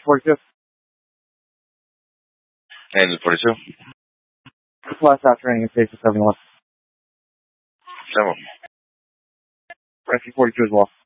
42. And 42. Last stop training in Station 71. 7. Rescue 42 as well.